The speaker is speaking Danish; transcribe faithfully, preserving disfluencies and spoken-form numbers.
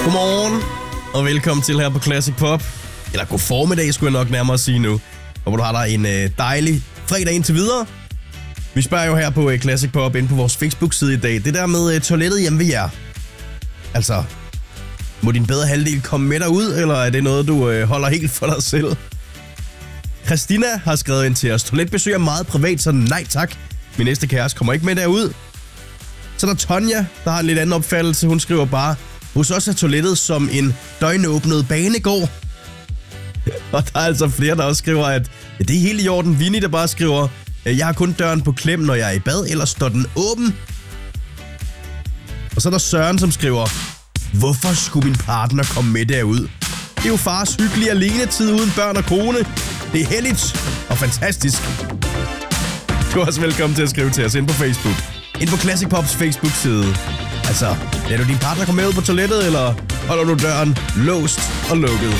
Godmorgen, og velkommen til her på Classic Pop. Eller god formiddag, skulle jeg nok nærmere sige nu. Og hvor du har der en øh, dejlig fredag indtil videre. Vi spørger jo her på øh, Classic Pop inde på vores Facebook-side i dag. Det der med øh, toilettet hjemme ved jer. Altså, må din bedre halvdel komme med dig ud, eller er det noget, du øh, holder helt for dig selv? Christina har skrevet ind til os. Toiletbesøg er meget privat, så nej tak. Min næste kæreste kommer ikke med derud. Så der er Tonja, der har en lidt anden opfattelse. Hun skriver bare, hos os er toilettet som en døgnåbnet banegård. Og der er altså flere, der også skriver, at ja, det er helt i orden. Vinnie, der bare skriver, jeg har kun døren på klem, når jeg er i bad, ellers står den åben. Og så er der Søren, som skriver, hvorfor skulle min partner komme med derud? Det er jo fars hyggelige alenetid uden børn og kone. Det er heldigt og fantastisk. Du er også velkommen til at skrive til os ind på Facebook. Ind på Classic Pops Facebook-side. Altså, lader du din partner komme med ud på toilettet, eller holder du døren låst og lukket?